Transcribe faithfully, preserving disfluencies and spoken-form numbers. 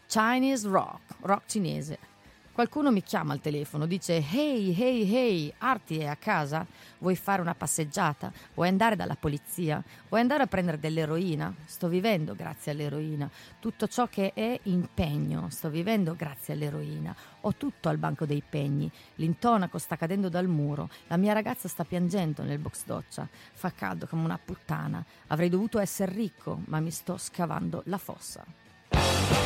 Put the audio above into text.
Chinese rock, rock cinese. Qualcuno mi chiama al telefono, dice hey, hey, hey, Arti è a casa? Vuoi fare una passeggiata? Vuoi andare dalla polizia? Vuoi andare a prendere dell'eroina? Sto vivendo grazie all'eroina. Tutto ciò che è impegno, sto vivendo grazie all'eroina. Ho tutto al banco dei pegni, l'intonaco sta cadendo dal muro, la mia ragazza sta piangendo nel box doccia, fa caldo come una puttana, avrei dovuto essere ricco, ma mi sto scavando la fossa.